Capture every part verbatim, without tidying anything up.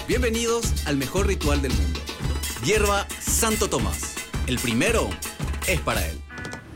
Bienvenidos al mejor ritual del mundo. Hierba Santo Tomás. El primero es para él.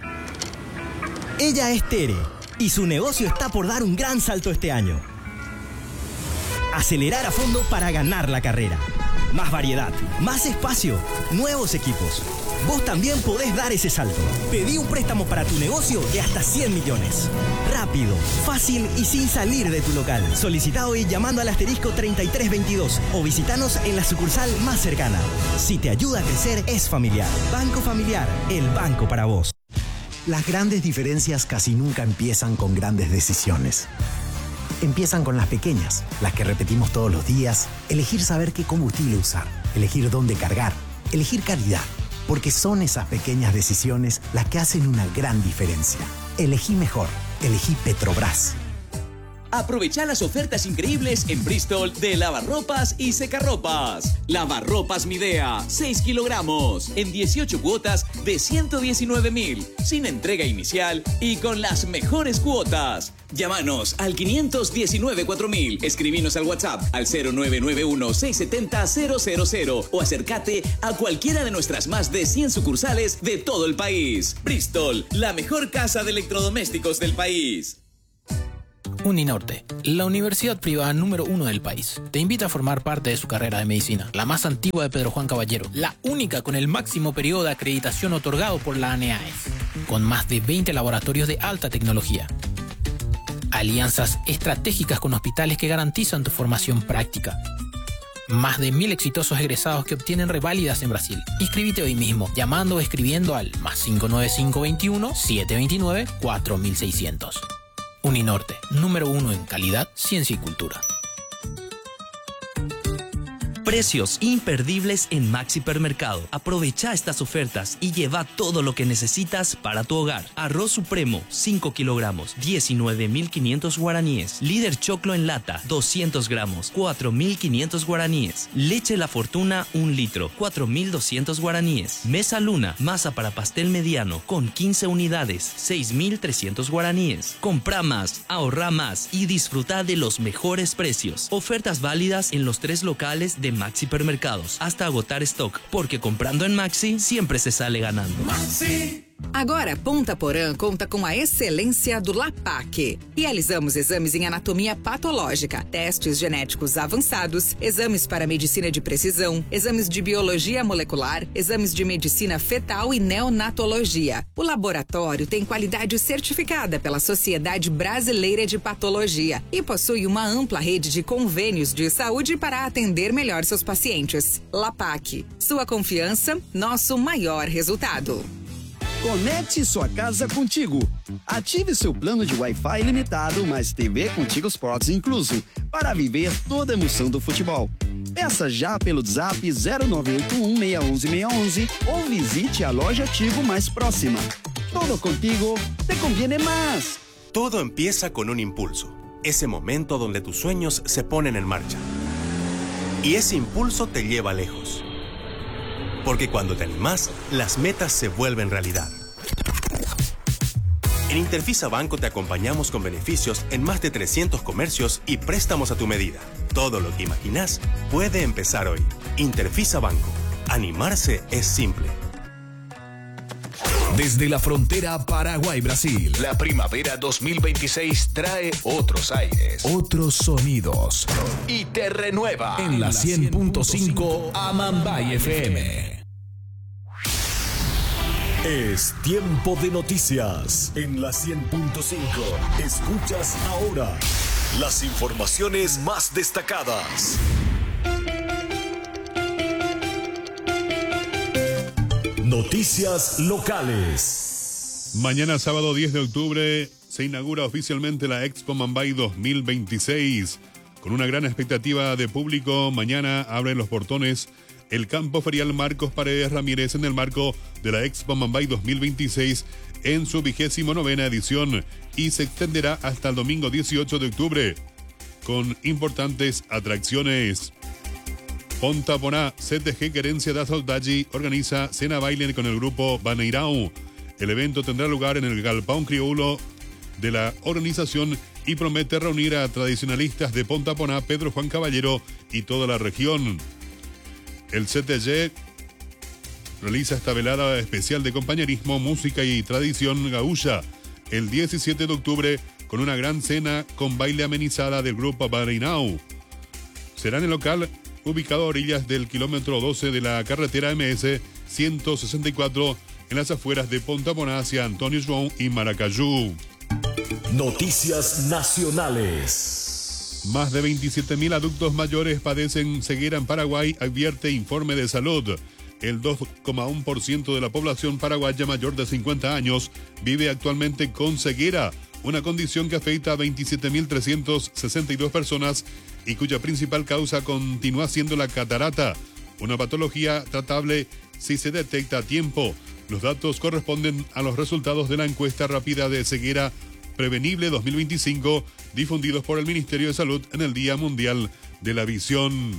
Ella es Tere y su negocio está por dar un gran salto este año. Acelerar a fondo para ganar la carrera. Más variedad, más espacio, nuevos equipos. Vos también podés dar ese salto. Pedí un préstamo para tu negocio de hasta cien millones. Rápido, fácil y sin salir de tu local. Solicita hoy llamando al asterisco treinta y tres veintidós o visitanos en la sucursal más cercana. Si te ayuda a crecer, es familiar. Banco Familiar, el banco para vos. Las grandes diferencias casi nunca empiezan con grandes decisiones. Empiezan con las pequeñas, las que repetimos todos los días. Elegir saber qué combustible usar, elegir dónde cargar, elegir calidad. Porque son esas pequeñas decisiones las que hacen una gran diferencia. Elegí mejor, elegí Petrobras. Aprovecha las ofertas increíbles en Bristol de lavarropas y secarropas. Lavarropas Midea, seis kilogramos, en dieciocho cuotas de ciento diecinueve mil, sin entrega inicial y con las mejores cuotas. Llámanos al quinientos diecinueve cuatro mil, escribinos al WhatsApp al cero nueve nueve uno seis siete cero cero cero cero o acércate a cualquiera de nuestras más de cien sucursales de todo el país. Bristol, la mejor casa de electrodomésticos del país. Uninorte, la universidad privada número uno del país, te invita a formar parte de su carrera de medicina, la más antigua de Pedro Juan Caballero, la única con el máximo periodo de acreditación otorgado por la ANEAES, con más de veinte laboratorios de alta tecnología. Alianzas estratégicas con hospitales que garantizan tu formación práctica. Más de mil exitosos egresados que obtienen reválidas en Brasil. Inscríbete hoy mismo, llamando o escribiendo al más cinco nueve cinco veintiuno siete veintinueve cuatro mil seiscientos. Uninorte, número uno en calidad, ciencia y cultura. Precios imperdibles en Maxi Hipermercado. Aprovecha estas ofertas y lleva todo lo que necesitas para tu hogar. Arroz Supremo, cinco kilogramos, diecinueve mil quinientos guaraníes. Líder Choclo en lata, doscientos gramos, cuatro mil quinientos guaraníes. Leche La Fortuna, un litro, cuatro mil doscientos guaraníes. Mesa Luna, masa para pastel mediano, con quince unidades, seis mil trescientos guaraníes. Compra más, ahorra más y disfruta de los mejores precios. Ofertas válidas en los tres locales de Maxi Hipermercados hasta agotar stock, porque comprando en Maxi siempre se sale ganando. Maxi. Agora, Ponta Porã conta com a excelência do LAPAC. Realizamos exames em anatomia patológica, testes genéticos avançados, exames para medicina de precisão, exames de biologia molecular, exames de medicina fetal e neonatologia. O laboratório tem qualidade certificada pela Sociedade Brasileira de Patologia e possui uma ampla rede de convênios de saúde para atender melhor seus pacientes. LAPAC, sua confiança, nosso maior resultado. Conecte sua casa contigo. Ative seu plano de Wi-Fi ilimitado, mais T V Contigo Sports incluso, para viver toda a emoção do futebol. Peça já pelo Zap zero nove oito um seis um um seis um um ou visite a loja Tigo mais próxima. Todo contigo te conviene más. Todo empieza con un impulso, ese momento donde tus sueños se ponen en marcha. Y ese impulso te lleva lejos. Porque cuando te animás, las metas se vuelven realidad. En Interfisa Banco te acompañamos con beneficios en más de trescientos comercios y préstamos a tu medida. Todo lo que imaginás puede empezar hoy. Interfisa Banco. Animarse es simple. Desde la frontera Paraguay-Brasil, la primavera dos mil veintiséis trae otros aires, otros sonidos y te renueva en la cien punto cinco Amambay F M. Es tiempo de noticias en la cien punto cinco. Escuchas ahora las informaciones más destacadas. Noticias locales. Mañana sábado diez de octubre se inaugura oficialmente la Expo Mambay dos mil veintiséis. Con una gran expectativa de público, mañana abre los portones el campo ferial Marcos Paredes Ramírez en el marco de la Expo Mambay dos mil veintiséis en su vigésimo novena edición y se extenderá hasta el domingo dieciocho de octubre con importantes atracciones. Ponta Porã, C T G Querencia da Saudade organiza cena baile con el grupo Baneirão. El evento tendrá lugar en el Galpón Crioulo de la organización y promete reunir a tradicionalistas de Pontaponá, Pedro Juan Caballero y toda la región. El C T G realiza esta velada especial de compañerismo, música y tradición gaúcha el diecisiete de octubre con una gran cena con baile amenizada del grupo Barinau. Será en el local ubicado a orillas del kilómetro doce de la carretera M S ciento sesenta y cuatro en las afueras de Pontaponá hacia Antonio João y Maracayú. Noticias nacionales. Más de veintisiete mil adultos mayores padecen ceguera en Paraguay, advierte informe de salud. El dos coma uno por ciento de la población paraguaya mayor de cincuenta años vive actualmente con ceguera, una condición que afecta a veintisiete mil trescientas sesenta y dos personas y cuya principal causa continúa siendo la catarata, una patología tratable si se detecta a tiempo. Los datos corresponden a los resultados de la encuesta rápida de ceguera prevenible dos mil veinticinco difundidos por el Ministerio de Salud en el Día Mundial de la Visión.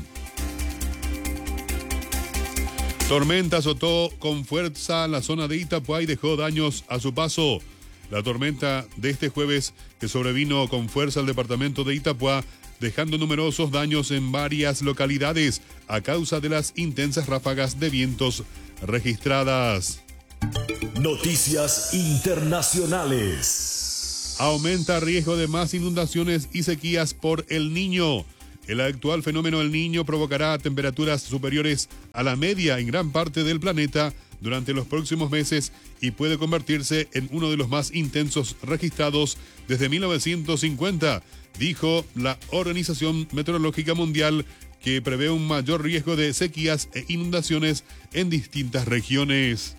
Tormenta azotó con fuerza la zona de Itapuá y dejó daños a su paso. La tormenta de este jueves que sobrevino con fuerza al departamento de Itapuá, dejando numerosos daños en varias localidades a causa de las intensas ráfagas de vientos registradas. Noticias internacionales. Aumenta riesgo de más inundaciones y sequías por El Niño. El actual fenómeno El Niño provocará temperaturas superiores a la media en gran parte del planeta durante los próximos meses y puede convertirse en uno de los más intensos registrados desde mil novecientos cincuenta, dijo la Organización Meteorológica Mundial, que prevé un mayor riesgo de sequías e inundaciones en distintas regiones.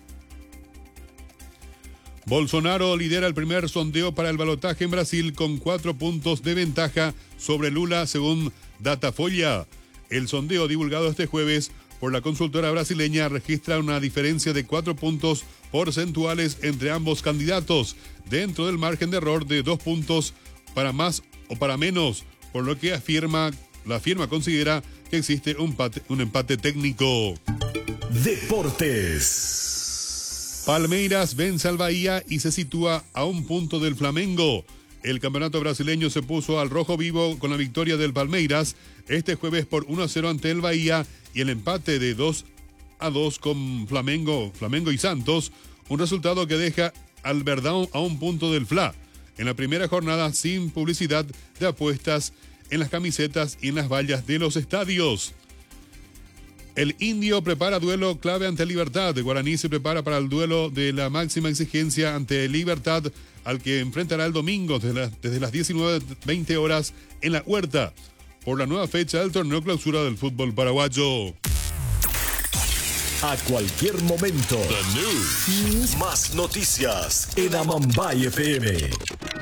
Bolsonaro lidera el primer sondeo para el balotaje en Brasil con cuatro puntos de ventaja sobre Lula, según Datafolha. El sondeo divulgado este jueves por la consultora brasileña registra una diferencia de cuatro puntos porcentuales entre ambos candidatos, dentro del margen de error de dos puntos para más o para menos, por lo que afirma, la firma considera que existe un empate, un empate técnico. Deportes. Palmeiras vence al Bahía y se sitúa a un punto del Flamengo. El campeonato brasileño se puso al rojo vivo con la victoria del Palmeiras este jueves por uno a cero ante el Bahía y el empate de dos a dos con Flamengo, Flamengo y Santos, un resultado que deja al Verdão a un punto del F L A en la primera jornada sin publicidad de apuestas en las camisetas y en las vallas de los estadios. El Indio prepara duelo clave ante Libertad. Guaraní se prepara para el duelo de la máxima exigencia ante Libertad, al que enfrentará el domingo desde, la, desde las diecinueve veinte horas en La Huerta, por la nueva fecha del torneo clausura del fútbol paraguayo. A cualquier momento. The News. Más noticias en Amambay F M.